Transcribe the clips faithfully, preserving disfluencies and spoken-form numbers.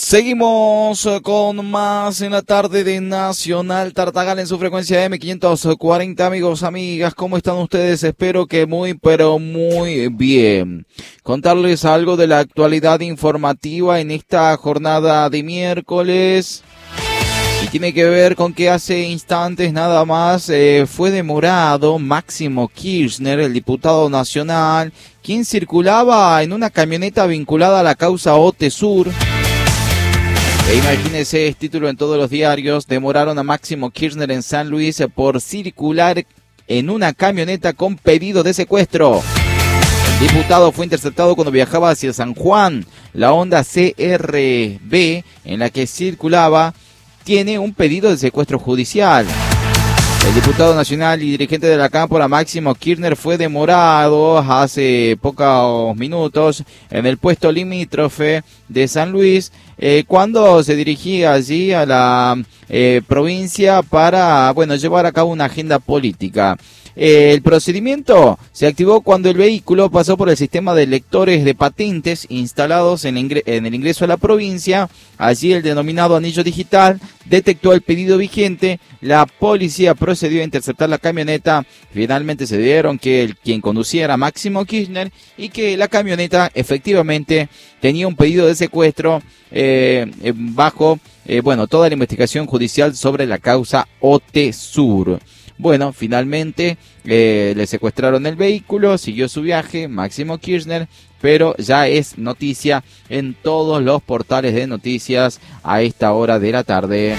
Seguimos con más en la tarde de Nacional Tartagal en su frecuencia M quinientos cuarenta. Amigos, amigas, ¿cómo están ustedes? Espero que muy, pero muy bien. Contarles algo de la actualidad informativa en esta jornada de miércoles. Y tiene que ver con que hace instantes nada más eh, fue demorado Máximo Kirchner, el diputado nacional, quien circulaba en una camioneta vinculada a la causa OTESUR. E imagínense, es título en todos los diarios: demoraron a Máximo Kirchner en San Luis por circular en una camioneta con pedido de secuestro. El diputado fue interceptado cuando viajaba hacia San Juan. La Honda C R V en la que circulaba tiene un pedido de secuestro judicial. El diputado nacional y dirigente de la Cámpora, Máximo Kirchner, fue demorado hace pocos minutos en el puesto limítrofe de San Luis eh, cuando se dirigía allí a la eh, provincia para, bueno, llevar a cabo una agenda política. Eh, el procedimiento se activó cuando el vehículo pasó por el sistema de lectores de patentes instalados en, ingre- en el ingreso a la provincia. Allí el denominado anillo digital detectó el pedido vigente. La policía procedió a interceptar la camioneta. Finalmente se dieron que el quien conducía era Máximo Kirchner y que la camioneta efectivamente tenía un pedido de secuestro eh, eh, bajo eh, bueno, toda la investigación judicial sobre la causa OTESUR. Bueno, finalmente eh, le secuestraron el vehículo, siguió su viaje, Máximo Kirchner, pero ya es noticia en todos los portales de noticias a esta hora de la tarde.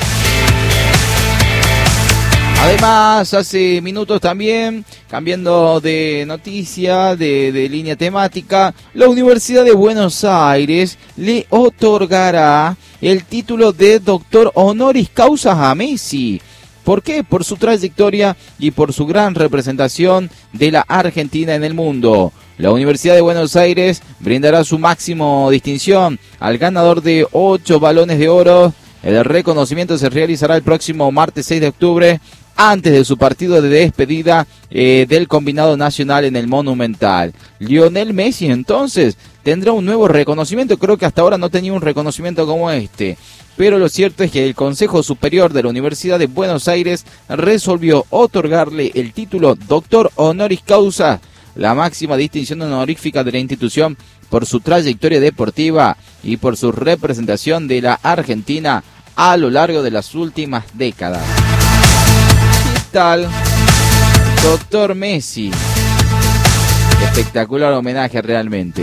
Además, hace minutos también, cambiando de noticia, de, de línea temática, la Universidad de Buenos Aires le otorgará el título de doctor honoris causa a Messi. ¿Por qué? Por su trayectoria y por su gran representación de la Argentina en el mundo. La Universidad de Buenos Aires brindará su máximo distinción al ganador de ocho balones de oro. El reconocimiento se realizará el próximo martes seis de octubre, antes de su partido de despedida eh, del combinado nacional en el Monumental. Lionel Messi entonces tendrá un nuevo reconocimiento. Creo que hasta ahora no tenía un reconocimiento como este. Pero lo cierto es que el Consejo Superior de la Universidad de Buenos Aires resolvió otorgarle el título Doctor Honoris Causa, la máxima distinción honorífica de la institución por su trayectoria deportiva y por su representación de la Argentina a lo largo de las últimas décadas. ¿Qué tal, doctor Messi? Espectacular homenaje realmente.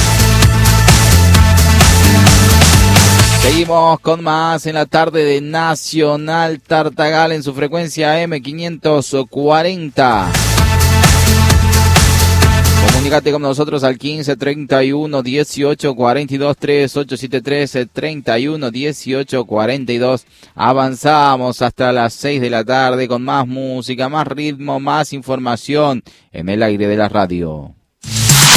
Seguimos con más en la tarde de Nacional Tartagal en su frecuencia M quinientos cuarenta. Comunícate con nosotros al quince treinta y uno dieciocho cuarenta y dos tres ocho siete tres treinta y uno dieciocho cuarenta y dos. Avanzamos hasta las seis de la tarde con más música, más ritmo, más información en el aire de la radio.